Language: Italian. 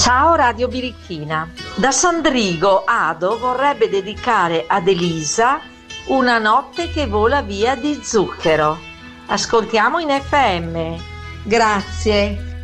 Ciao Radio Birichina. Da Sandrigo Ado vorrebbe dedicare ad Elisa Una notte che vola via di zucchero. Ascoltiamo in FM. Grazie.